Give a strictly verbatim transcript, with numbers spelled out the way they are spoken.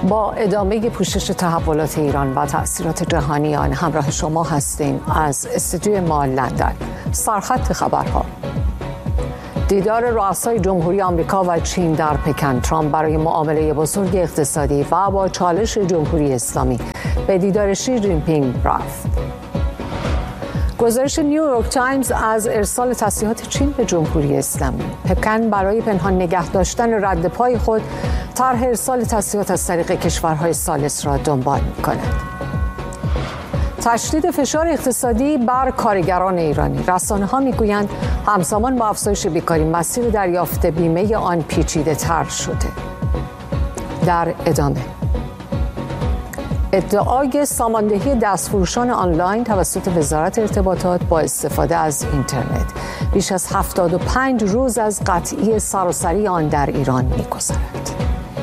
با ادامه پوشش تحولات ایران و تأثیرات جهانی آن همراه شما هستیم از استودیوی ما لندن. سرخط خبرها: دیدار رؤسای جمهوری آمریکا و چین در پکن. ترامپ برای معامله بزرگ اقتصادی و با چالش جمهوری اسلامی به دیدار شی جین پینگ رفت. گزارش نیویورک تایمز از ارسال تسلیحات چین به جمهوری اسلامی. پکن برای پنهان نگه داشتن رد پای خود طرح ارسال تسلیحات از طریق کشورهای ثالث را دنبال می‌کند. تشدید فشار اقتصادی بر کارگران ایرانی. رسانه‌ها می‌گویند همزمان با افزایش بیکاری مسیر دریافت بیمه آن پیچیده‌تر شده. در ادامه ادعای ساماندهی دستفروشان آنلاین توسط وزارت ارتباطات با استفاده از اینترنت. بیش از هفتاد و پنج روز از قطعی سراسری آن در ایران می‌گذرد.